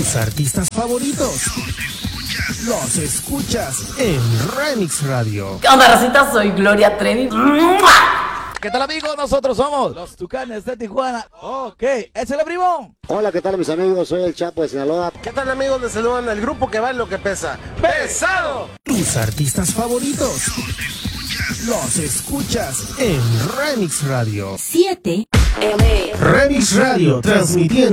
Tus artistas favoritos los escuchas en Remix Radio. ¿Qué onda, racita? Soy Gloria Trevi. ¿Qué tal, amigos? Nosotros somos los Tucanes de Tijuana. Ok, ¿es el primo? Hola, ¿qué tal, mis amigos? Soy el Chapo de Sinaloa. ¿Qué tal, amigos? Les saludan el grupo que vale lo que pesa. ¡Pesado! Tus artistas favoritos los escuchas en Remix Radio. 7 Remix Radio, transmitiendo